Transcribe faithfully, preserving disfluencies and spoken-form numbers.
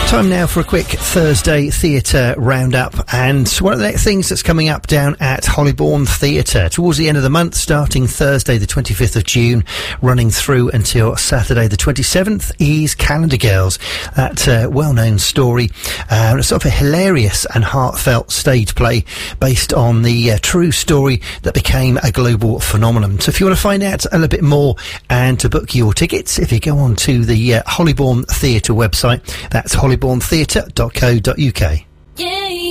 Time now for a quick Thursday theatre roundup, and one of the things that's coming up down at Hollybourne Theatre towards the end of the month, starting Thursday the twenty-fifth of June, running through until Saturday the twenty-seventh, is Calendar Girls, that uh, well-known story, uh, sort of a hilarious and heartfelt stage play based on the uh, true story that became a global phenomenon. So if you want to find out a little bit more and to book your tickets, if you go on to the uh, Hollybourne Theatre website, that's hollybourne theatre dot co dot uk. Yeah, yeah.